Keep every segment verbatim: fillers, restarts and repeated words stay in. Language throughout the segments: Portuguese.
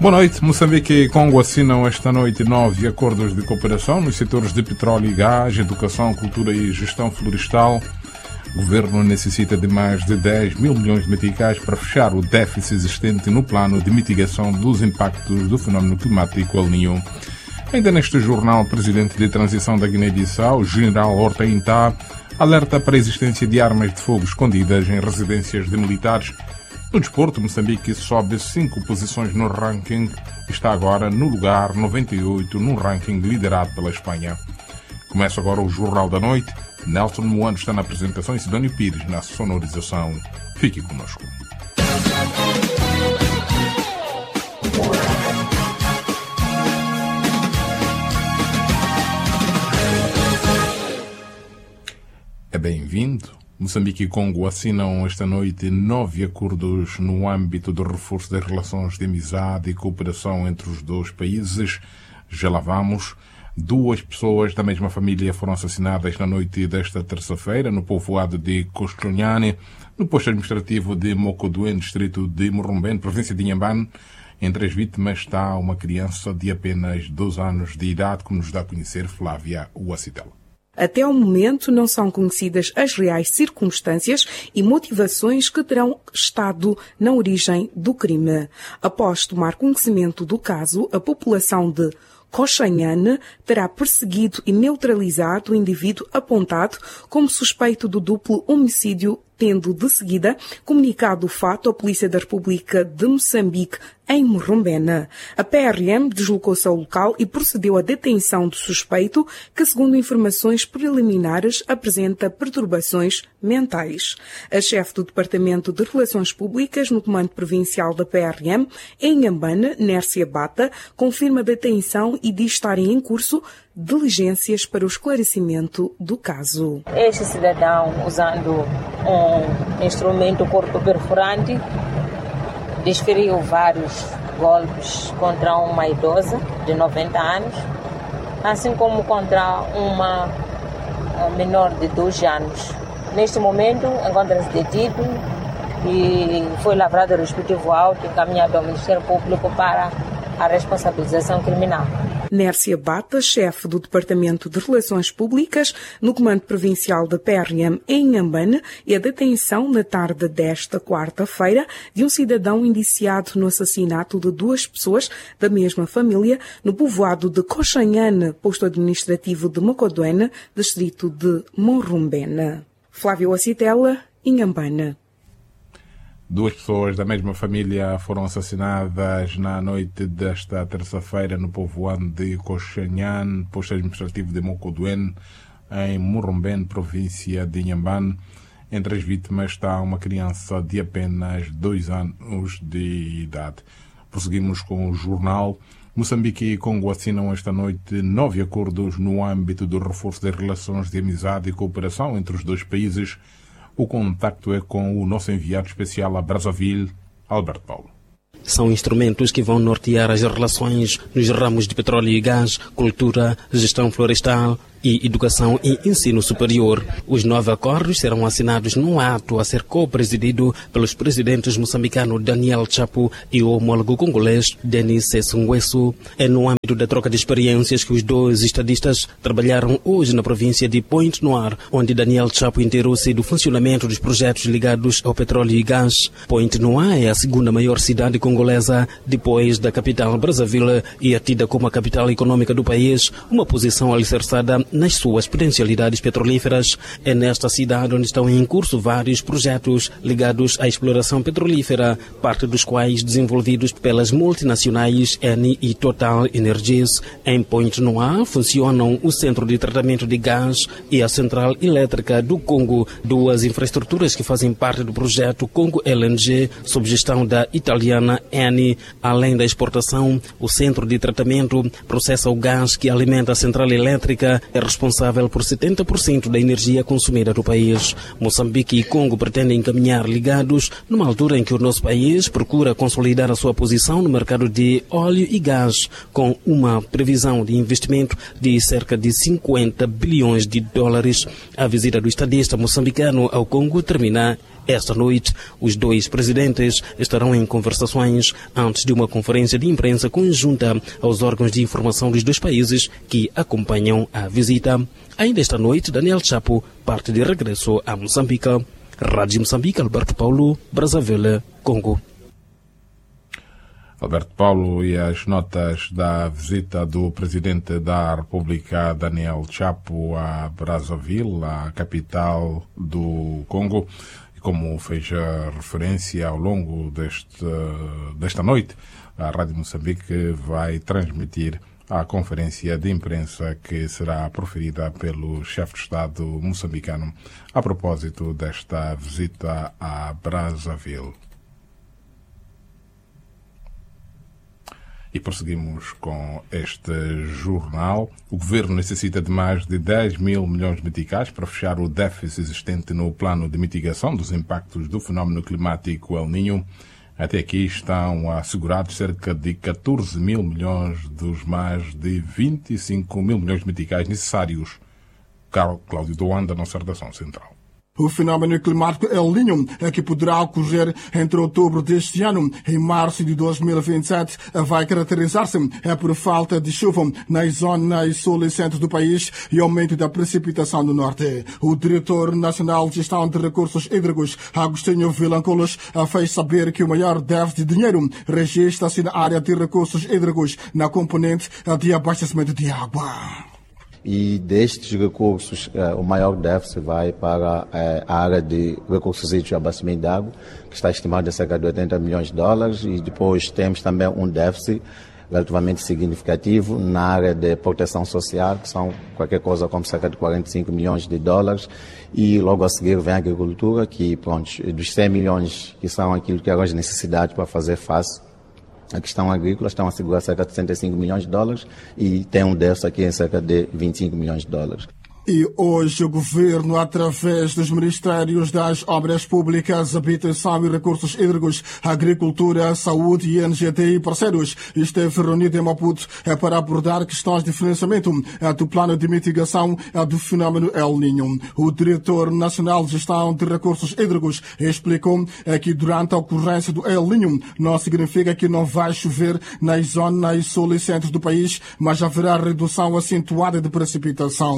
Boa noite. Moçambique e Congo assinam esta noite nove acordos de cooperação nos setores de petróleo e gás, educação, cultura e gestão florestal. O governo necessita de mais de dez mil milhões de meticais para fechar o déficit existente no plano de mitigação dos impactos do fenómeno climático El Niño. Ainda neste jornal, o presidente de transição da Guiné-Bissau, General Horta Intá, alerta para a existência de armas de fogo escondidas em residências de militares. No desporto, Moçambique sobe cinco posições no ranking e está agora no lugar noventa e oito no ranking liderado pela Espanha. Começa agora o Jornal da Noite. Nelson Moano está na apresentação e Sidónio Pires na sonorização. Fique conosco. É bem-vindo. Moçambique e Congo assinam esta noite nove acordos no âmbito do reforço das relações de amizade e cooperação entre os dois países. Já lá vamos. Duas pessoas da mesma família foram assassinadas na noite desta terça-feira no povoado de Costonhane, no posto administrativo de Mocodoen, distrito de Morrombene, província de Inhambane. Entre as vítimas está uma criança de apenas doze anos de idade, como nos dá a conhecer Flávia Uacitela. Até ao momento não são conhecidas as reais circunstâncias e motivações que terão estado na origem do crime. Após tomar conhecimento do caso, a população de Cochanhane terá perseguido e neutralizado o indivíduo apontado como suspeito do duplo homicídio, tendo de seguida comunicado o fato à Polícia da República de Moçambique em Morrombene. A P R M deslocou-se ao local e procedeu à detenção do suspeito, que, segundo informações preliminares, apresenta perturbações mentais. A chefe do Departamento de Relações Públicas no Comando Provincial da P R M, em Inhambane, Nércia Bata, confirma a detenção e diz estarem em curso diligências para o esclarecimento do caso. Este cidadão, usando um instrumento corpo-perfurante, desferiu vários golpes contra uma idosa de noventa anos, assim como contra uma menor de doze anos. Neste momento, encontra-se detido e foi lavrado o respectivo auto e encaminhado ao Ministério Público para a responsabilização criminal. Nércia Bata, chefe do Departamento de Relações Públicas no Comando Provincial da P R M em Inhambane, e a detenção na tarde desta quarta-feira de um cidadão indiciado no assassinato de duas pessoas da mesma família no povoado de Cochanhane, posto administrativo de Mocodoen, distrito de Morrombene. Flávia Uacitela, Inhambane. Duas pessoas da mesma família foram assassinadas na noite desta terça-feira no povoado de Cochanhane, posto administrativo de Mocodoen, em Morrombene, província de Inhambane. Entre as vítimas está uma criança de apenas dois anos de idade. Prosseguimos com o jornal. Moçambique e Congo assinam esta noite nove acordos no âmbito do reforço das relações de amizade e cooperação entre os dois países. O contacto é com o nosso enviado especial a Brazzaville, Alberto Paulo. São instrumentos que vão nortear as relações nos ramos de petróleo e gás, cultura, gestão florestal e educação e ensino superior. Os nove acordos serão assinados num ato a ser co-presidido pelos presidentes moçambicano Daniel Chapo e o homólogo congolês Denis Sassou Nguesso. É no âmbito da troca de experiências que os dois estadistas trabalharam hoje na província de Pointe-Noire, onde Daniel Chapo inteirou-se do funcionamento dos projetos ligados ao petróleo e gás. Pointe-Noire é a segunda maior cidade congolesa, depois da capital Brazzaville, e é tida como a capital econômica do país, uma posição alicerçada nas suas potencialidades petrolíferas. É nesta cidade onde estão em curso vários projetos ligados à exploração petrolífera, parte dos quais desenvolvidos pelas multinacionais Eni e Total Energies. Em Pointe-Noire funcionam o Centro de Tratamento de Gás e a Central Elétrica do Congo, duas infraestruturas que fazem parte do projeto Congo L N G, sob gestão da italiana Eni. Além da exportação, o Centro de Tratamento processa o gás que alimenta a Central Elétrica, é responsável por setenta por cento da energia consumida do país. Moçambique e Congo pretendem caminhar ligados numa altura em que o nosso país procura consolidar a sua posição no mercado de óleo e gás, com uma previsão de investimento de cerca de cinquenta bilhões de dólares. A visita do estadista moçambicano ao Congo termina Esta noite, os dois presidentes estarão em conversações antes de uma conferência de imprensa conjunta aos órgãos de informação dos dois países que acompanham a visita. Ainda esta noite, Daniel Chapo parte de regresso a Moçambique. Rádio Moçambique, Alberto Paulo, Brazzaville, Congo. Alberto Paulo, e as notas da visita do presidente da República, Daniel Chapo, a Brazzaville, a capital do Congo. Como fez a referência ao longo deste, desta noite, a Rádio Moçambique vai transmitir a conferência de imprensa que será proferida pelo chefe de Estado moçambicano a propósito desta visita a Brazzaville. E prosseguimos com este jornal. O governo necessita de mais de dez mil milhões de meticais para fechar o déficit existente no plano de mitigação dos impactos do fenómeno climático El Niño. Até aqui estão assegurados cerca de catorze mil milhões dos mais de vinte e cinco mil milhões de meticais necessários. Carlos Cláudio Doanda, nossa redação central. O fenómeno climático El Niño, que poderá ocorrer entre outubro deste ano e março de dois mil e vinte e sete, vai caracterizar-se por falta de chuva nas zonas sul e centro do país e aumento da precipitação no norte. O diretor nacional de gestão de recursos hídricos, Agostinho Vilanculos, fez saber que o maior déficit de dinheiro registra-se na área de recursos hídricos, na componente de abastecimento de água. E destes recursos, eh, o maior déficit vai para eh, a área de recursos hídricos de abastecimento de água, que está estimado a cerca de oitenta milhões de dólares, e depois temos também um déficit relativamente significativo na área de proteção social, que são qualquer coisa como cerca de quarenta e cinco milhões de dólares, e logo a seguir vem a agricultura, que pronto, dos cem milhões que são aquilo que eram as necessidades para fazer face a questão agrícola, estão a segurar cerca de sessenta e cinco milhões de dólares e tem um déficit aqui em cerca de vinte e cinco milhões de dólares. E hoje o Governo, através dos Ministérios das Obras Públicas, Habitação e Recursos Hídricos, Agricultura, Saúde e N G T e parceiros, esteve reunido em Maputo para abordar questões de financiamento do plano de mitigação do fenómeno El Niño. O Diretor Nacional de Gestão de Recursos Hídricos explicou que durante a ocorrência do El Niño não significa que não vai chover nas zonas sul e centro do país, mas haverá redução acentuada de precipitação.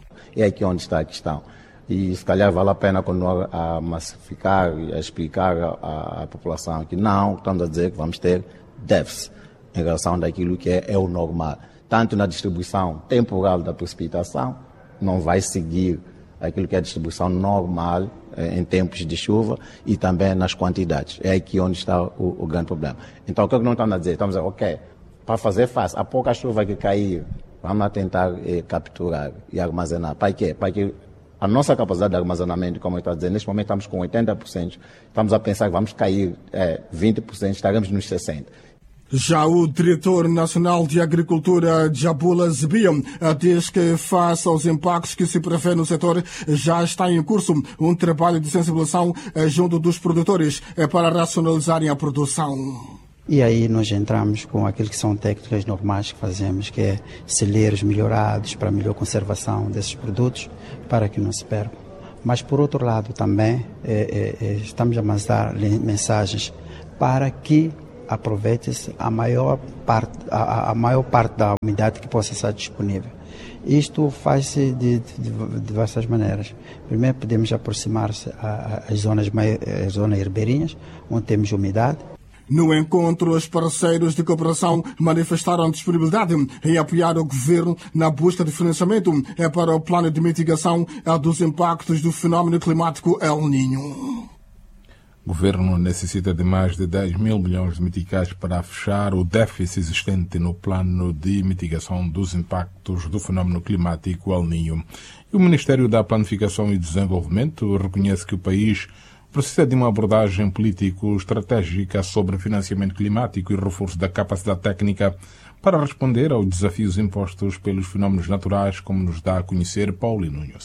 É aqui onde está a questão. E se calhar vale a pena continuar a massificar e a explicar à população que não, estamos a dizer que vamos ter déficit em relação daquilo que é, é o normal. Tanto na distribuição temporal da precipitação, não vai seguir aquilo que é a distribuição normal eh, em tempos de chuva, e também nas quantidades. É aqui onde está o, o grande problema. Então, o que nós estamos a dizer? Estamos a dizer, ok, para fazer face, a pouca chuva que cair, vamos tentar eh, capturar e armazenar. Para quê? Para que a nossa capacidade de armazenamento, como eu estou a dizer, neste momento estamos com oitenta por cento, estamos a pensar que vamos cair eh, vinte por cento, estaremos nos sessenta por cento. Já o Diretor Nacional de Agricultura, Djabula Zebia, diz que, face aos impactos que se prevê no setor, já está em curso um trabalho de sensibilização junto dos produtores para racionalizarem a produção. E aí nós entramos com aquilo que são técnicas normais que fazemos, que é celeiros melhorados para melhor conservação desses produtos, para que não se percam. Mas, por outro lado, também é, é, estamos a mandar mensagens para que aproveite-se a maior parte, a, a maior parte da umidade que possa estar disponível. Isto faz-se de, de, de diversas maneiras. Primeiro, podemos aproximar-se às zonas, às zonas ribeirinhas, onde temos umidade. No encontro, os parceiros de cooperação manifestaram disponibilidade em apoiar o governo na busca de financiamento para o plano de mitigação dos impactos do fenómeno climático El Niño. O governo necessita de mais de dez mil milhões de meticais para fechar o déficit existente no plano de mitigação dos impactos do fenómeno climático El Niño. E o Ministério da Planificação e Desenvolvimento reconhece que o país precisa de uma abordagem político-estratégica sobre financiamento climático e reforço da capacidade técnica para responder aos desafios impostos pelos fenómenos naturais, como nos dá a conhecer Paulo Nunes.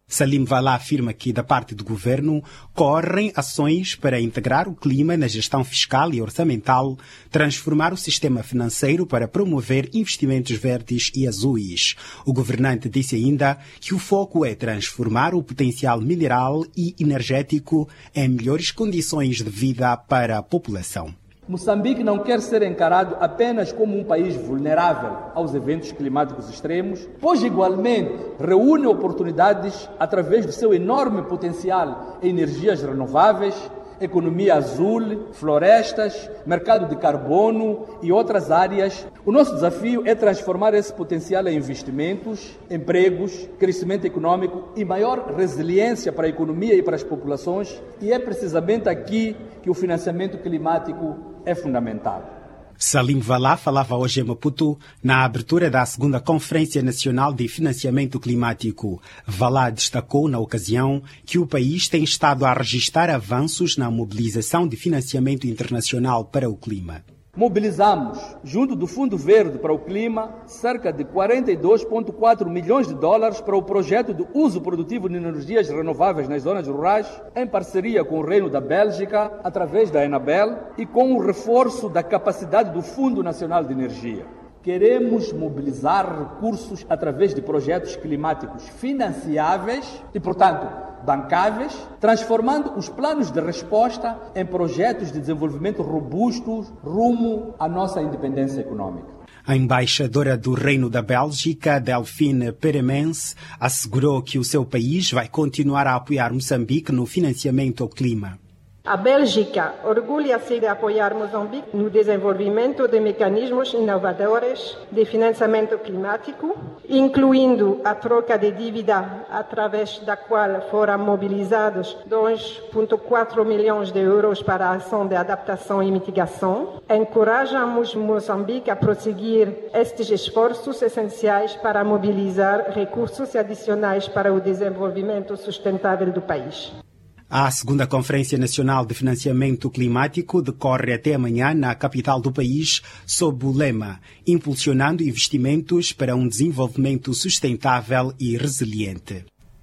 Salim Valá afirma que, da parte do governo, correm ações para integrar o clima na gestão fiscal e orçamental, transformar o sistema financeiro para promover investimentos verdes e azuis. O governante disse ainda que o foco é transformar o potencial mineral e energético em melhores condições de vida para a população. Moçambique não quer ser encarado apenas como um país vulnerável aos eventos climáticos extremos, pois igualmente reúne oportunidades através do seu enorme potencial em energias renováveis, economia azul, florestas, mercado de carbono e outras áreas. O nosso desafio é transformar esse potencial em investimentos, empregos, crescimento econômico e maior resiliência para a economia e para as populações, e é precisamente aqui que o financiamento climático é fundamental. Salim Valá falava hoje em Maputo na abertura da segunda Conferência Nacional de Financiamento Climático. Valá destacou na ocasião que o país tem estado a registrar avanços na mobilização de financiamento internacional para o clima. Mobilizamos, junto do Fundo Verde para o Clima, cerca de quarenta e dois vírgula quatro milhões de dólares para o projeto de uso produtivo de energias renováveis nas zonas rurais, em parceria com o Reino da Bélgica, através da Enabel, e com o reforço da capacidade do Fundo Nacional de Energia. Queremos mobilizar recursos através de projetos climáticos financiáveis e, portanto, bancáveis, transformando os planos de resposta em projetos de desenvolvimento robustos rumo à nossa independência econômica. A embaixadora do Reino da Bélgica, Delphine Peremens, assegurou que o seu país vai continuar a apoiar Moçambique no financiamento ao clima. A Bélgica orgulha-se de apoiar Moçambique no desenvolvimento de mecanismos inovadores de financiamento climático, incluindo a troca de dívida através da qual foram mobilizados dois vírgula quatro milhões de euros para a ação de adaptação e mitigação. Encorajamos Moçambique a prosseguir estes esforços essenciais para mobilizar recursos adicionais para o desenvolvimento sustentável do país. A segunda Conferência Nacional de Financiamento Climático decorre até amanhã na capital do país sob o lema Impulsionando investimentos para um desenvolvimento sustentável e resiliente.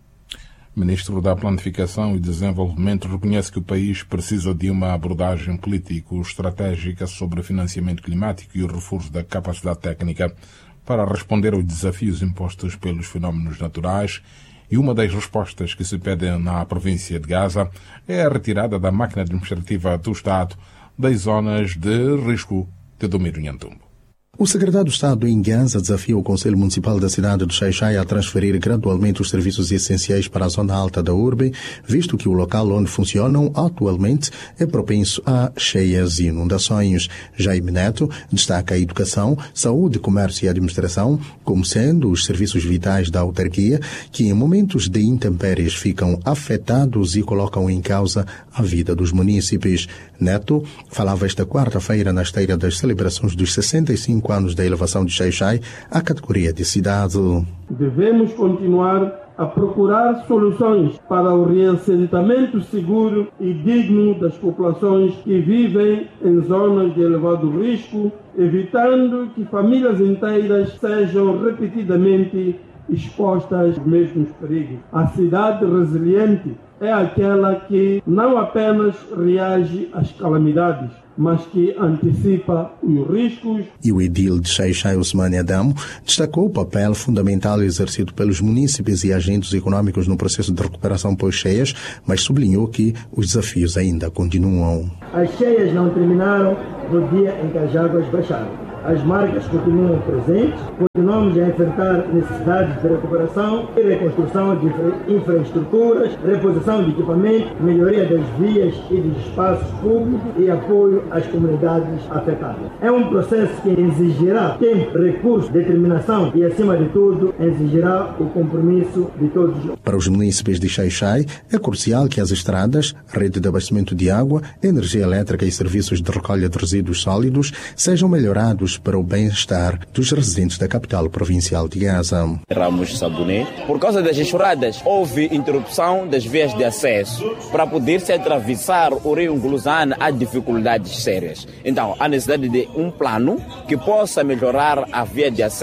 O Ministro da Planificação e Desenvolvimento reconhece que o país precisa de uma abordagem político-estratégica sobre o financiamento climático e o reforço da capacidade técnica para responder aos desafios impostos pelos fenómenos naturais. E uma das respostas que se pedem na província de Gaza é a retirada da máquina administrativa do Estado das zonas de risco de domínio Nhantumbo. O secretário de Estado em Gaza desafia o Conselho Municipal da cidade de Xai-Xai a transferir gradualmente os serviços essenciais para a zona alta da urbe, visto que o local onde funcionam atualmente é propenso a cheias e inundações. Jaime Neto destaca a educação, saúde, comércio e administração como sendo os serviços vitais da autarquia que em momentos de intempéries ficam afetados e colocam em causa a vida dos munícipes. Neto falava esta quarta-feira na esteira das celebrações dos sessenta e cinco anos da elevação de Xai-Xai à categoria de cidade. Devemos continuar a procurar soluções para o reassentamento seguro e digno das populações que vivem em zonas de elevado risco, evitando que famílias inteiras sejam repetidamente expostas aos mesmos perigos. A cidade resiliente é aquela que não apenas reage às calamidades, mas que antecipa os riscos. E o edil de Xai-Xai, Ousmane Adamo, destacou o papel fundamental exercido pelos munícipes e agentes econômicos no processo de recuperação pós-cheias, mas sublinhou que os desafios ainda continuam. As cheias não terminaram no dia em que as águas baixaram. As marcas continuam presentes, continuamos a enfrentar necessidades de recuperação e reconstrução de infra infraestruturas, reposição de equipamentos, melhoria das vias e dos espaços públicos e apoio às comunidades afetadas. É um processo que exigirá tempo, recursos, determinação e, acima de tudo, exigirá o compromisso de todos. Para os munícipes de Xai-Xai, é crucial que as estradas, rede de abastecimento de água, energia elétrica e serviços de recolha de resíduos sólidos sejam melhorados para o bem-estar dos residentes da capital provincial de Gaza. Ramos Saboné, por causa das enxurradas, houve interrupção das vias de acesso. Para poder-se atravessar o rio Nguluzane, há dificuldades sérias. Então, há necessidade de um plano que possa melhorar a via de acesso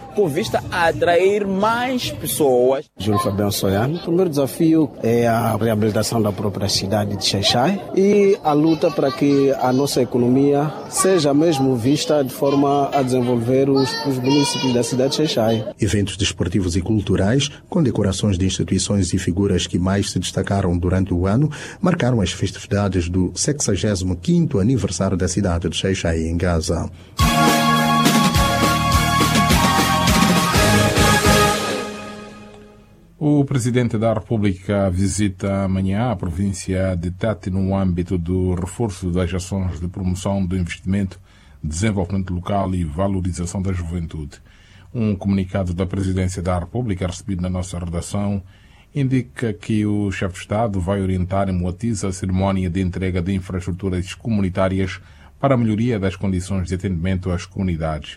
com vista a atrair mais pessoas. Júlio Fabiano Soiano. O primeiro desafio é a reabilitação da própria cidade de Xai-Xai e a luta para que a nossa economia seja mesmo vista de forma a desenvolver os, os municípios da cidade de Xai-Xai. Eventos desportivos e culturais, com decorações de instituições e figuras que mais se destacaram durante o ano, marcaram as festividades do sexagésimo quinto aniversário da cidade de Xai-Xai, em Gaza. O Presidente da República visita amanhã a província de Tete no âmbito do reforço das ações de promoção do investimento, desenvolvimento local e valorização da juventude. Um comunicado da Presidência da República recebido na nossa redação indica que o chefe de Estado vai orientar em Moatize a cerimónia de entrega de infraestruturas comunitárias para a melhoria das condições de atendimento às comunidades.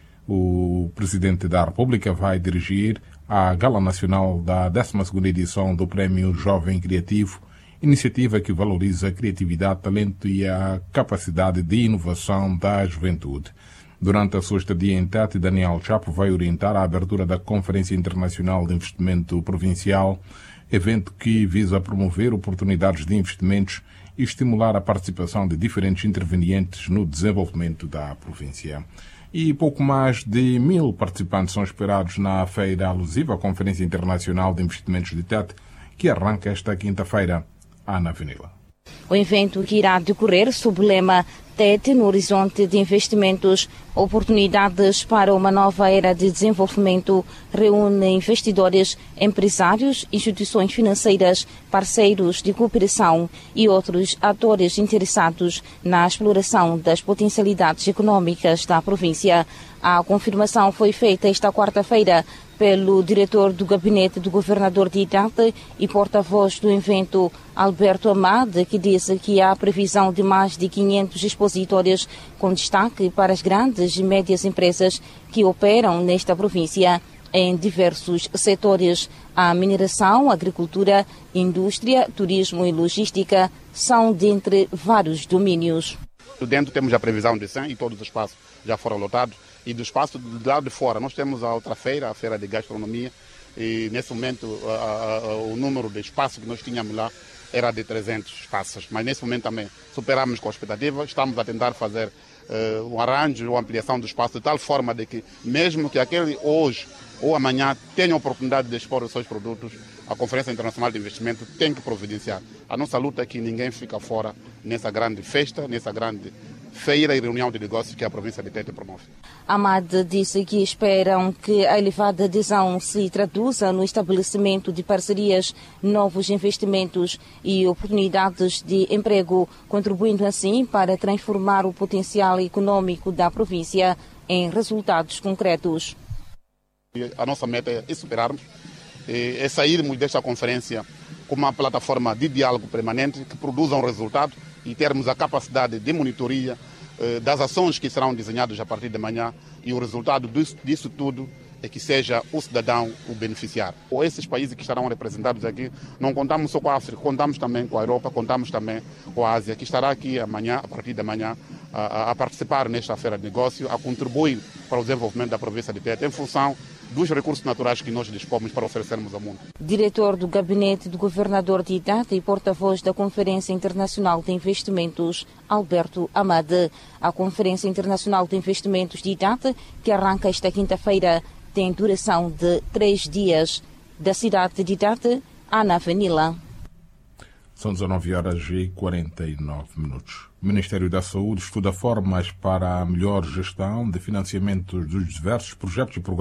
O Presidente da República vai dirigir a Gala Nacional da décima segunda edição do Prémio Jovem Criativo, iniciativa que valoriza a criatividade, talento e a capacidade de inovação da juventude. Durante a sua estadia em Tete, Daniel Chapo vai orientar a abertura da Conferência Internacional de Investimento Provincial, evento que visa promover oportunidades de investimentos e estimular a participação de diferentes intervenientes no desenvolvimento da província. E pouco mais de mil participantes são esperados na feira alusiva à Conferência Internacional de Investimentos de Tete, que arranca esta quinta-feira. Ana Venila. O evento, que irá decorrer sob o lema Tete no horizonte de investimentos, oportunidades para uma nova era de desenvolvimento, reúne investidores, empresários, instituições financeiras, parceiros de cooperação e outros atores interessados na exploração das potencialidades econômicas da província. A confirmação foi feita esta quarta-feira pelo diretor do gabinete do governador de Tete e porta-voz do evento, Alberto Amade, que disse que há previsão de mais de quinhentos expositores, com destaque para as grandes e médias empresas que operam nesta província em diversos setores. A mineração, agricultura, indústria, turismo e logística são dentre vários domínios. Dentro temos a previsão de cem e todos os espaços já foram lotados. E do espaço do lado de fora, nós temos a outra feira, a feira de gastronomia, e nesse momento a, a, o número de espaços que nós tínhamos lá era de trezentos espaços, mas nesse momento também superamos com a expectativa, estamos a tentar fazer uh, um arranjo, uma ampliação do espaço de tal forma de que mesmo que aquele hoje ou amanhã tenha a oportunidade de expor os seus produtos, a Conferência Internacional de Investimento tem que providenciar. A nossa luta é que ninguém fica fora nessa grande festa, nessa grande feira e reunião de negócios que a província de Tete promove. Amade disse que esperam que a elevada adesão se traduza no estabelecimento de parcerias, novos investimentos e oportunidades de emprego, contribuindo assim para transformar o potencial econômico da província em resultados concretos. A nossa meta é superarmos, é sairmos desta conferência com uma plataforma de diálogo permanente que produza um resultado e termos a capacidade de monitoria eh, das ações que serão desenhadas a partir de amanhã, e o resultado disso, disso tudo é que seja o cidadão o beneficiário. Ou esses países que estarão representados aqui, não contamos só com a África, contamos também com a Europa, contamos também com a Ásia, que estará aqui amanhã, a partir de amanhã, a, a participar nesta feira de negócio, a contribuir para o desenvolvimento da província de Tete, em função dos recursos naturais que nós dispomos para oferecermos ao mundo. Diretor do gabinete do governador de Tete e porta-voz da Conferência Internacional de Investimentos, Alberto Amade. A Conferência Internacional de Investimentos de Tete, que arranca esta quinta-feira, tem duração de três dias. Da cidade de Tete, Ana Venila. São dezenove horas e quarenta e nove minutos. O Ministério da Saúde estuda formas para a melhor gestão de financiamentos dos diversos projetos e programas